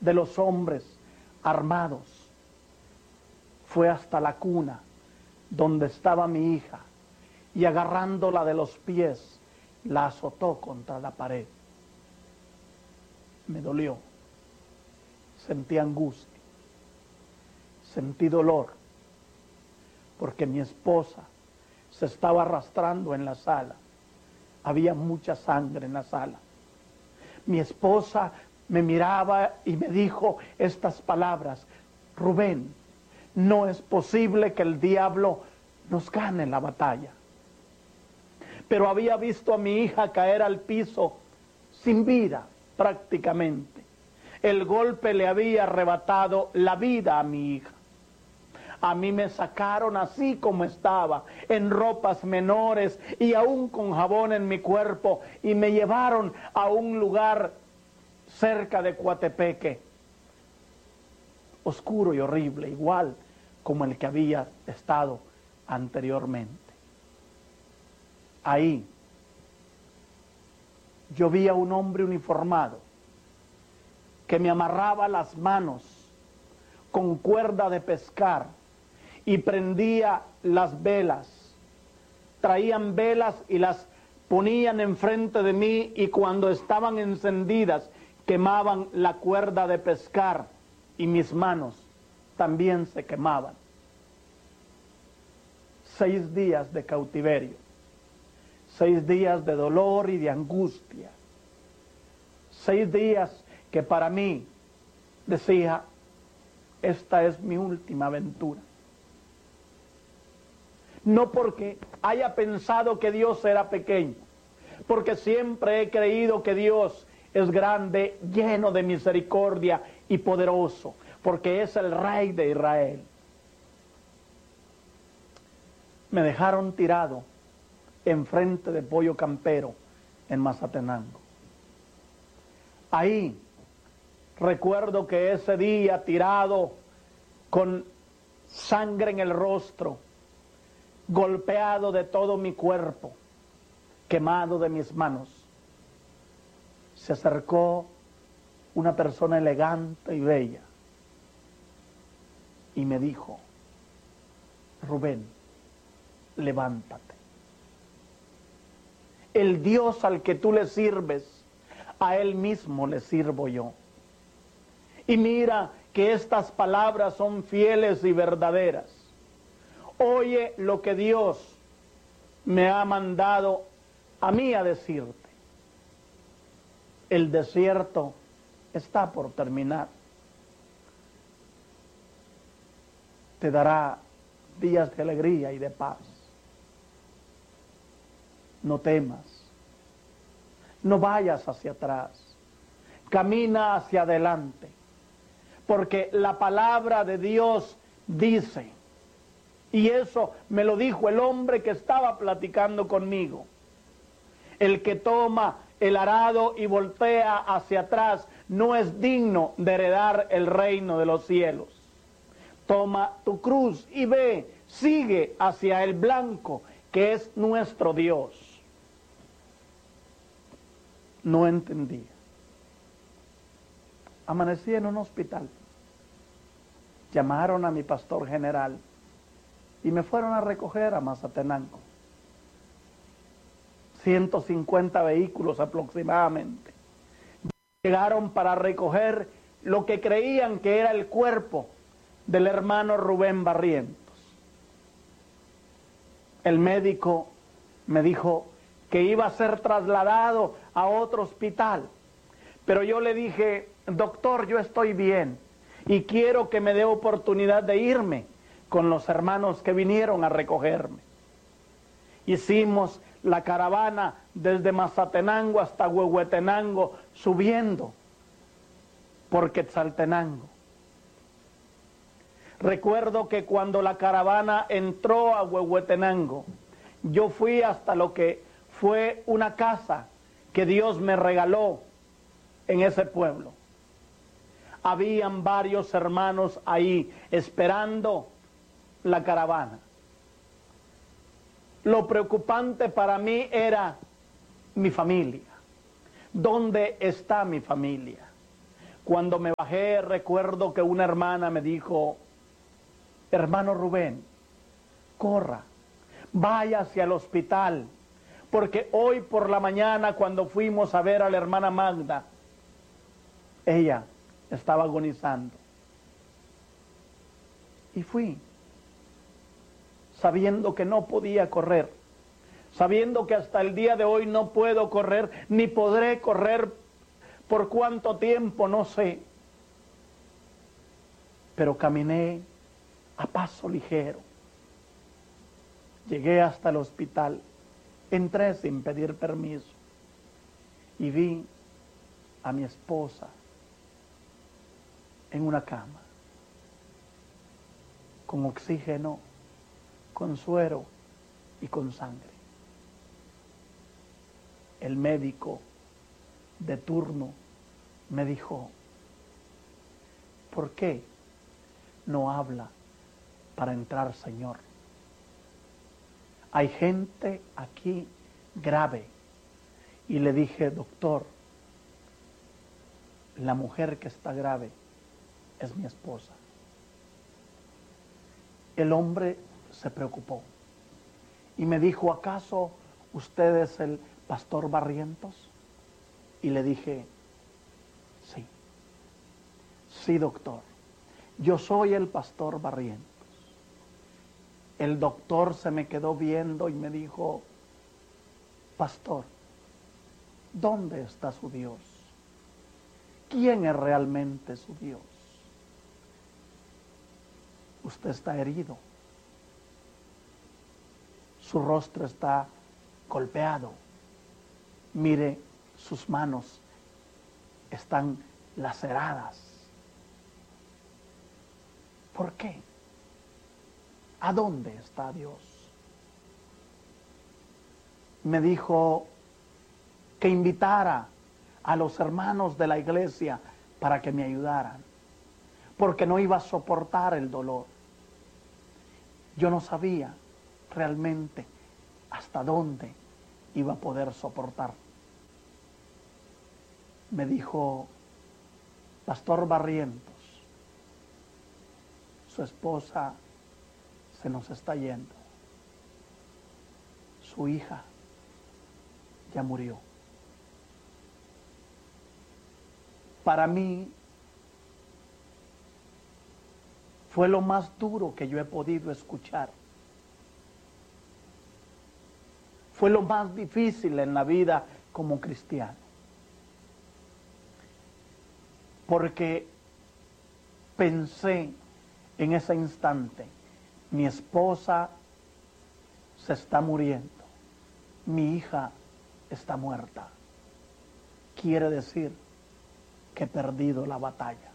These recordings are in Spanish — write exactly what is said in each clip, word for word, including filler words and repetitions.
de los hombres armados. Fue hasta la cuna donde estaba mi hija y agarrándola de los pies, la azotó contra la pared. Me dolió, sentí angustia, sentí dolor, porque mi esposa se estaba arrastrando en la sala. Había mucha sangre en la sala. Mi esposa me miraba y me dijo estas palabras: Rubén, no es posible que el diablo nos gane la batalla. Pero había visto a mi hija caer al piso sin vida prácticamente. El golpe le había arrebatado la vida a mi hija. A mí me sacaron así como estaba, en ropas menores y aún con jabón en mi cuerpo, y me llevaron a un lugar cerca de Coatepeque, oscuro y horrible, igual como el que había estado anteriormente. Ahí yo vi a un hombre uniformado que me amarraba las manos con cuerda de pescar y prendía las velas. Traían velas y las ponían enfrente de mí, y cuando estaban encendidas quemaban la cuerda de pescar y mis manos también se quemaban. Seis días de cautiverio, seis días de dolor y de angustia, seis días que para mí decía: esta es mi última aventura. No porque haya pensado que Dios era pequeño, porque siempre he creído que Dios es grande, lleno de misericordia y poderoso, porque es el Rey de Israel. Me dejaron tirado enfrente de Pollo Campero en Mazatenango. Ahí recuerdo que ese día, tirado con sangre en el rostro, golpeado de todo mi cuerpo, quemado de mis manos, se acercó una persona elegante y bella y me dijo: Rubén, levántate. El Dios al que tú le sirves, a Él mismo le sirvo yo. Y mira que estas palabras son fieles y verdaderas. Oye lo que Dios me ha mandado a mí a decirte. El desierto está por terminar. Te dará días de alegría y de paz. No temas. No vayas hacia atrás. Camina hacia adelante. Porque la palabra de Dios dice, y eso me lo dijo el hombre que estaba platicando conmigo: el que toma el arado y voltea hacia atrás no es digno de heredar el reino de los cielos. Toma tu cruz y ve, sigue hacia el blanco que es nuestro Dios. No entendía. Amanecí en un hospital. Llamaron a mi pastor general y me fueron a recoger a Mazatenango. ciento cincuenta vehículos aproximadamente. Llegaron para recoger lo que creían que era el cuerpo del hermano Rubén Barrientos. El médico me dijo que iba a ser trasladado a otro hospital, pero yo le dije: doctor, yo estoy bien y quiero que me dé oportunidad de irme con los hermanos que vinieron a recogerme. Hicimos la caravana desde Mazatenango hasta Huehuetenango, subiendo por Quetzaltenango. Recuerdo que cuando la caravana entró a Huehuetenango, yo fui hasta lo que fue una casa que Dios me regaló en ese pueblo. Habían varios hermanos ahí esperando la caravana. Lo preocupante para mí era mi familia. ¿Dónde está mi familia? Cuando me bajé, recuerdo que una hermana me dijo: hermano Rubén, corra, vaya hacia el hospital, porque hoy por la mañana, cuando fuimos a ver a la hermana Magda, ella estaba agonizando. Y fui, sabiendo que no podía correr, sabiendo que hasta el día de hoy no puedo correr, ni podré correr por cuánto tiempo, no sé. Pero caminé a paso ligero. Llegué hasta el hospital, entré sin pedir permiso y vi a mi esposa en una cama, con oxígeno, con suero y con sangre. El médico de turno me dijo: ¿por qué no habla para entrar, señor? Hay gente aquí grave. Y le dije: doctor, la mujer que está grave es mi esposa. El hombre se preocupó y me dijo: ¿acaso usted es el pastor Barrientos? Y le dije: sí, sí, doctor, yo soy el pastor Barrientos. El doctor se me quedó viendo y me dijo: pastor, ¿dónde está su Dios? ¿Quién es realmente su Dios? Usted está herido, su rostro está golpeado, mire, sus manos están laceradas. ¿Por qué? ¿A dónde está Dios? Me dijo que invitara a los hermanos de la iglesia para que me ayudaran, porque no iba a soportar el dolor. Yo no sabía realmente hasta dónde iba a poder soportar. Me dijo: pastor Barrientos, su esposa se nos está yendo. Su hija ya murió. Para mí fue lo más duro que yo he podido escuchar. Fue lo más difícil en la vida como cristiano. Porque pensé en ese instante: mi esposa se está muriendo, mi hija está muerta. Quiere decir que he perdido la batalla.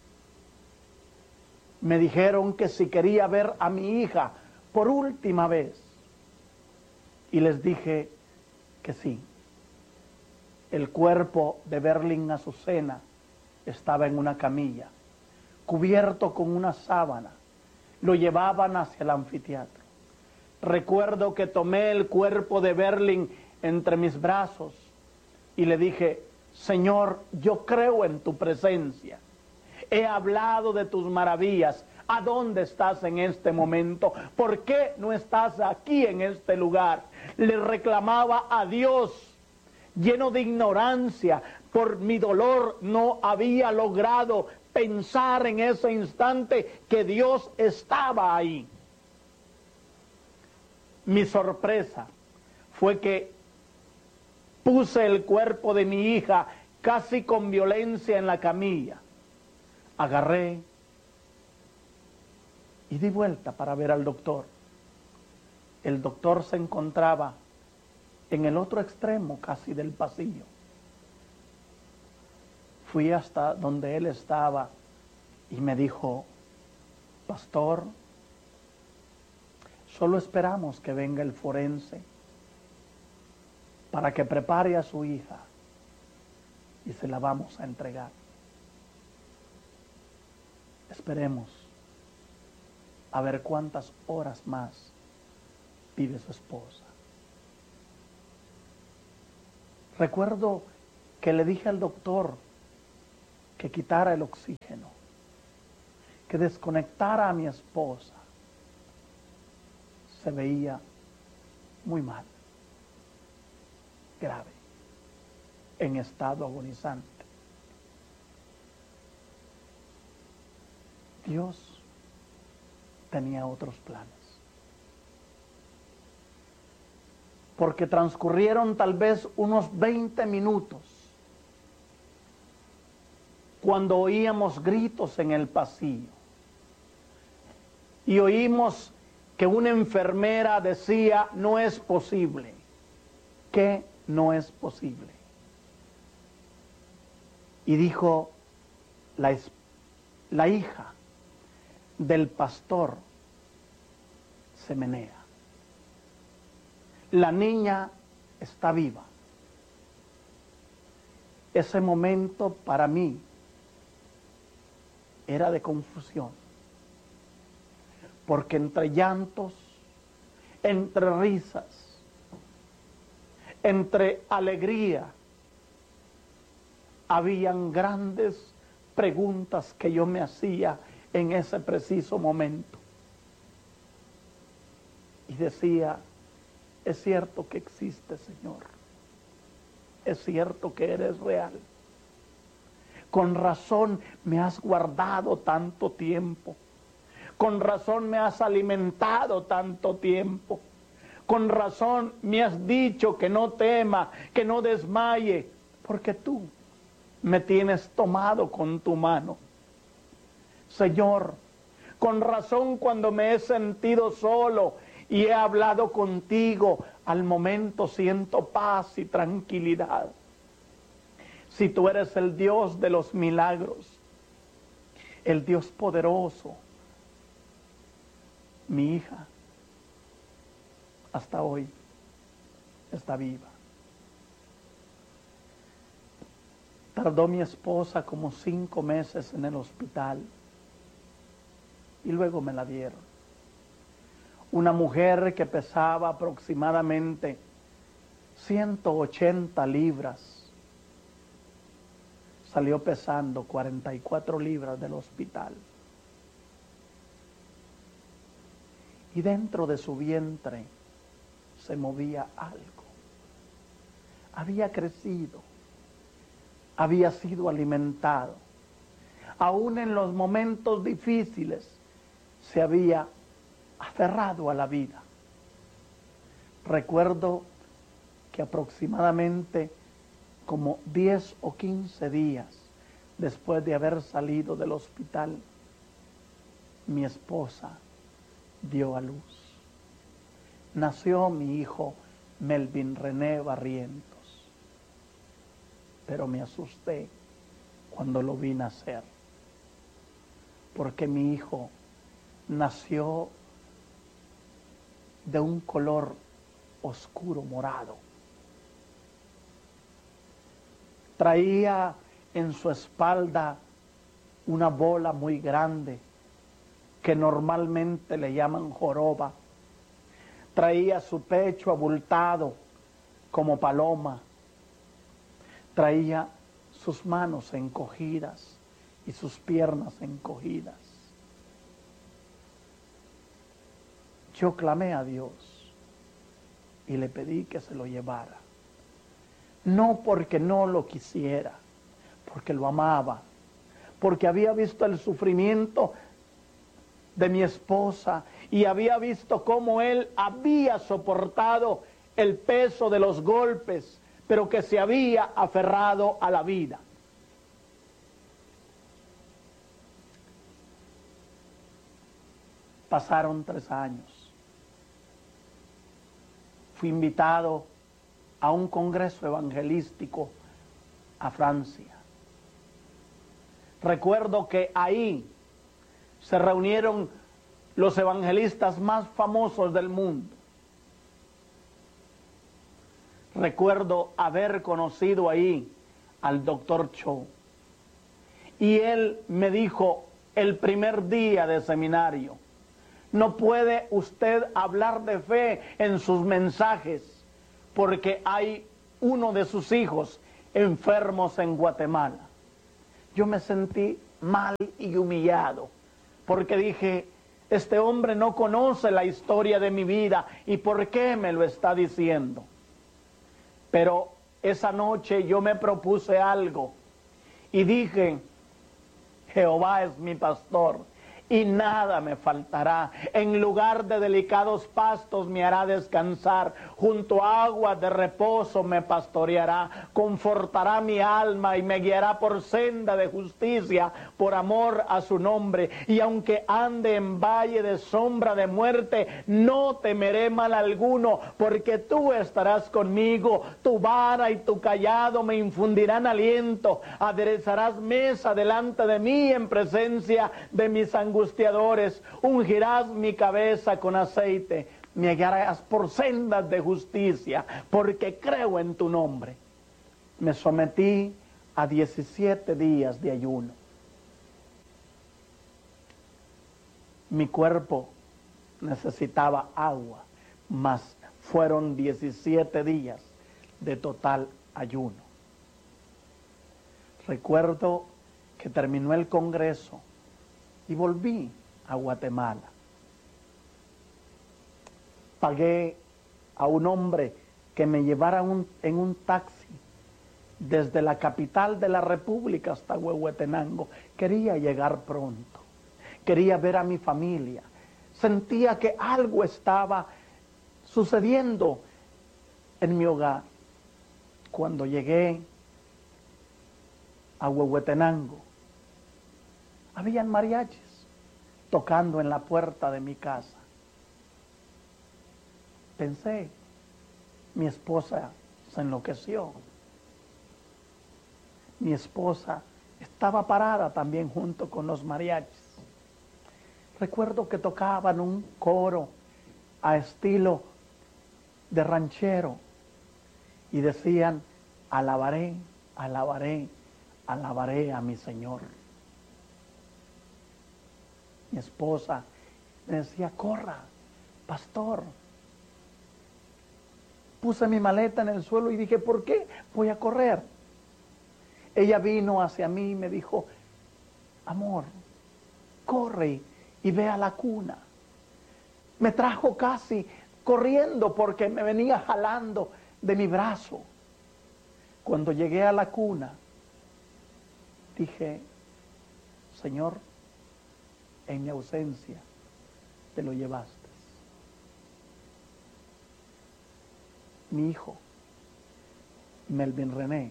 Me dijeron que si quería ver a mi hija por última vez, y les dije que sí. El cuerpo de Berlín Azucena estaba en una camilla, cubierto con una sábana. Lo llevaban hacia el anfiteatro. Recuerdo que tomé el cuerpo de Berlín entre mis brazos y le dije: Señor, yo creo en tu presencia. He hablado de tus maravillas. ¿A dónde estás en este momento? ¿Por qué no estás aquí en este lugar? Le reclamaba a Dios, lleno de ignorancia. Por mi dolor no había logrado pensar en ese instante que Dios estaba ahí. Mi sorpresa fue que puse el cuerpo de mi hija casi con violencia en la camilla. Agarré y di vuelta para ver al doctor. El doctor se encontraba en el otro extremo casi del pasillo. Fui hasta donde él estaba y me dijo: pastor, solo esperamos que venga el forense para que prepare a su hija y se la vamos a entregar. Esperemos a ver cuántas horas más vive su esposa. Recuerdo que le dije al doctor: que quitara el oxígeno, que desconectara a mi esposa. Se veía muy mal, grave, en estado agonizante. Dios tenía otros planes. Porque transcurrieron tal vez unos veinte minutos cuando oíamos gritos en el pasillo y oímos que una enfermera decía: no es posible. ¿Qué no es posible? Y dijo: la, la hija del pastor se menea. La niña está viva. Ese momento para mí era de confusión, porque entre llantos, entre risas, entre alegría, habían grandes preguntas que yo me hacía en ese preciso momento. Y decía: es cierto que existe, Señor. Es cierto que eres real. Con razón me has guardado tanto tiempo. Con razón me has alimentado tanto tiempo. Con razón me has dicho que no tema, que no desmaye, porque tú me tienes tomado con tu mano. Señor, con razón cuando me he sentido solo y he hablado contigo, al momento siento paz y tranquilidad. Si tú eres el Dios de los milagros, el Dios poderoso, mi hija hasta hoy está viva. Tardó mi esposa como cinco meses en el hospital y luego me la dieron. Una mujer que pesaba aproximadamente ciento ochenta libras, salió pesando cuarenta y cuatro libras del hospital. Y dentro de su vientre se movía algo. Había crecido, había sido alimentado. Aún en los momentos difíciles se había aferrado a la vida. Recuerdo que aproximadamente como diez o quince días después de haber salido del hospital, mi esposa dio a luz. Nació mi hijo Melvin René Barrientos, pero me asusté cuando lo vi nacer, porque mi hijo nació de un color oscuro morado. Traía en su espalda una bola muy grande que normalmente le llaman joroba. Traía su pecho abultado como paloma. Traía sus manos encogidas y sus piernas encogidas. Yo clamé a Dios y le pedí que se lo llevara. No porque no lo quisiera, porque lo amaba, porque había visto el sufrimiento de mi esposa y había visto cómo él había soportado el peso de los golpes, pero que se había aferrado a la vida. Pasaron tres años. Fui invitado a un congreso evangelístico a Francia. Recuerdo que ahí se reunieron los evangelistas más famosos del mundo. Recuerdo haber conocido ahí al doctor Cho. Y él me dijo el primer día de seminario: no puede usted hablar de fe en sus mensajes porque hay uno de sus hijos enfermos en Guatemala. yo me sentí mal y humillado, porque dije, este hombre no conoce la historia de mi vida, ¿y por qué me lo está diciendo? Pero esa noche yo me propuse algo y dije, Jehová es mi pastor y nada me faltará. En lugar de delicados pastos me hará descansar, junto a aguas de reposo me pastoreará, confortará mi alma y me guiará por senda de justicia, por amor a su nombre. Y aunque ande en valle de sombra de muerte, no temeré mal alguno, porque tú estarás conmigo, tu vara y tu cayado me infundirán aliento. Aderezarás mesa delante de mí en presencia de mis angustiadores, ungirás mi cabeza con aceite, me guiarás por sendas de justicia, porque creo en tu nombre. Me sometí a diecisiete días de ayuno. Mi cuerpo necesitaba agua, mas fueron diecisiete días de total ayuno. Recuerdo que terminó el congreso y volví a Guatemala. Pagué a un hombre que me llevara un, en un taxi desde la capital de la República hasta Huehuetenango. Quería llegar pronto, quería ver a mi familia. Sentía que algo estaba sucediendo en mi hogar. Cuando llegué a Huehuetenango, habían mariachis tocando en la puerta de mi casa. Pensé, mi esposa se enloqueció. Mi esposa estaba parada también junto con los mariachis. Recuerdo que tocaban un coro a estilo de ranchero y decían, alabaré, alabaré, alabaré a mi Señor. Mi esposa me decía, corra, pastor. Puse mi maleta en el suelo y dije, ¿por qué voy a correr? Ella vino hacia mí y me dijo, amor, corre y ve a la cuna. Me trajo casi corriendo porque me venía jalando de mi brazo. Cuando llegué a la cuna, dije, Señor, en mi ausencia te lo llevaste. Mi hijo, Melvin René,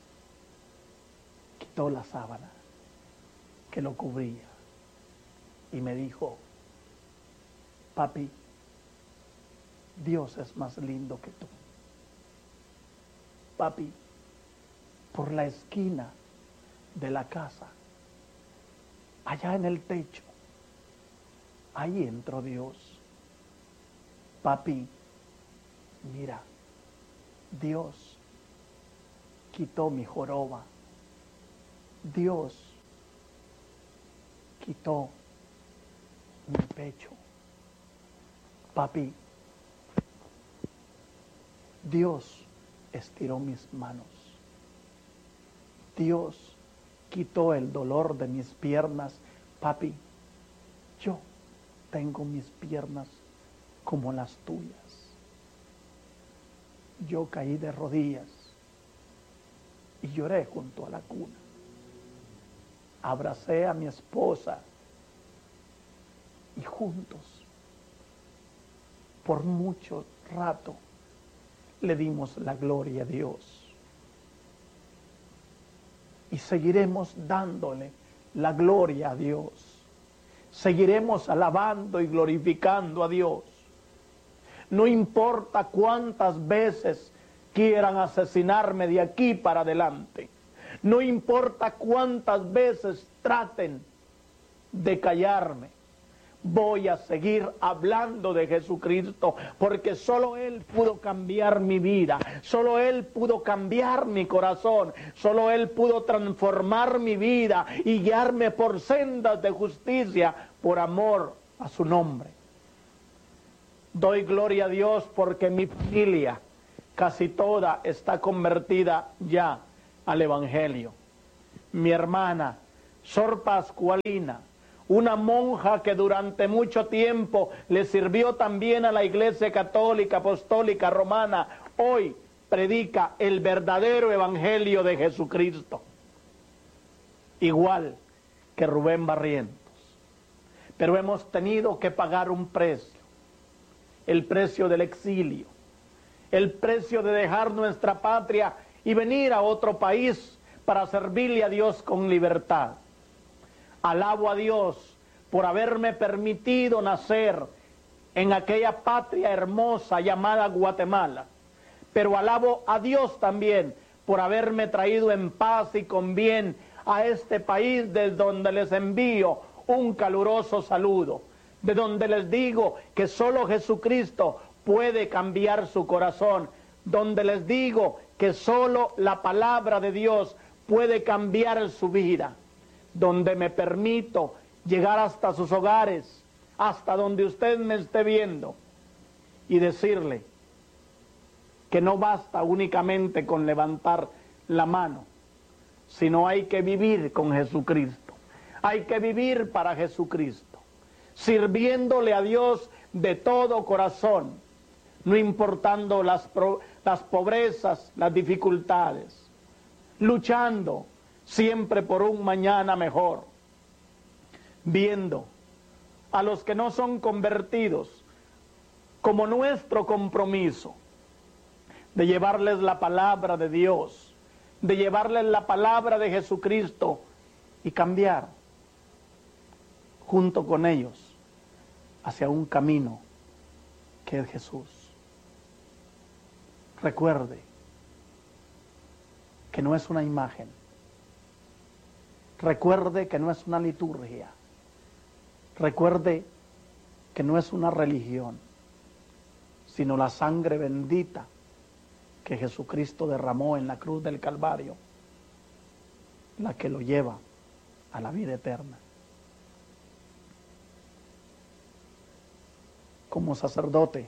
quitó la sábana que lo cubría y me dijo, papi, Dios es más lindo que tú. Papi, por la esquina de la casa, allá en el techo, ahí entró Dios. Papi, mira, Dios quitó mi joroba. Dios quitó mi pecho. Papi, Dios estiró mis manos. Dios quitó el dolor de mis piernas. Papi, yo tengo mis piernas como las tuyas. Yo caí de rodillas y lloré junto a la cuna. Abracé a mi esposa y juntos, por mucho rato, le dimos la gloria a Dios. Y seguiremos dándole la gloria a Dios. Seguiremos alabando y glorificando a Dios. No importa cuántas veces quieran asesinarme de aquí para adelante. No importa cuántas veces traten de callarme. Voy a seguir hablando de Jesucristo, porque solo Él pudo cambiar mi vida, solo Él pudo cambiar mi corazón, solo Él pudo transformar mi vida y guiarme por sendas de justicia, por amor a su nombre. Doy gloria a Dios porque mi familia casi toda está convertida ya al Evangelio. Mi hermana Sor Pascualina, una monja que durante mucho tiempo le sirvió también a la Iglesia Católica Apostólica Romana, hoy predica el verdadero evangelio de Jesucristo, igual que Rubén Barrientos. Pero hemos tenido que pagar un precio, el precio del exilio, el precio de dejar nuestra patria y venir a otro país para servirle a Dios con libertad. Alabo a Dios por haberme permitido nacer en aquella patria hermosa llamada Guatemala, pero alabo a Dios también por haberme traído en paz y con bien a este país, desde donde les envío un caluroso saludo, de donde les digo que solo Jesucristo puede cambiar su corazón, donde les digo que solo la palabra de Dios puede cambiar su vida, donde me permito llegar hasta sus hogares, hasta donde usted me esté viendo, y decirle que no basta únicamente con levantar la mano, sino hay que vivir con Jesucristo, hay que vivir para Jesucristo, sirviéndole a Dios de todo corazón, no importando las, pro, las pobrezas, las dificultades, luchando siempre por un mañana mejor, viendo a los que no son convertidos como nuestro compromiso de llevarles la palabra de Dios, de llevarles la palabra de Jesucristo y cambiar junto con ellos hacia un camino que es Jesús. Recuerde que no es una imagen, recuerde que no es una liturgia, recuerde que no es una religión, sino la sangre bendita que Jesucristo derramó en la cruz del Calvario, la que lo lleva a la vida eterna. Como sacerdote,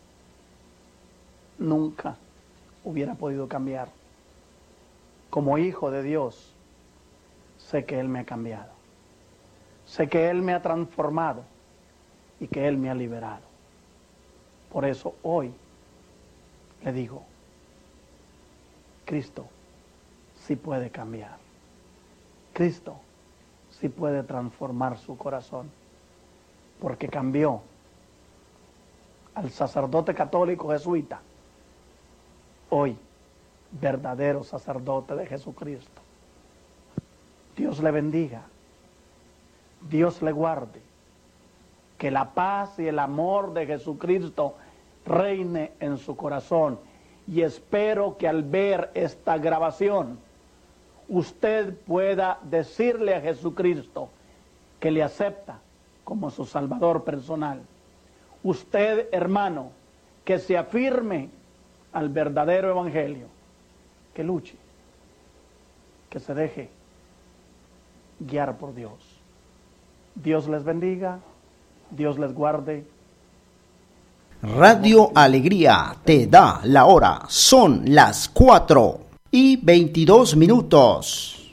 nunca hubiera podido cambiar. Como hijo de Dios, sé que Él me ha cambiado. Sé que Él me ha transformado y que Él me ha liberado. Por eso hoy le digo, Cristo sí puede cambiar. Cristo sí puede transformar su corazón, porque cambió al sacerdote católico jesuita, hoy verdadero sacerdote de Jesucristo. Dios le bendiga, Dios le guarde, que la paz y el amor de Jesucristo reine en su corazón, y espero que al ver esta grabación usted pueda decirle a Jesucristo que le acepta como su Salvador personal. Usted, hermano, que se afirme al verdadero evangelio, que luche, que se deje guiar por Dios. Dios les bendiga, Dios les guarde. Radio Alegría te da la hora, son las cuatro y veintidós minutos.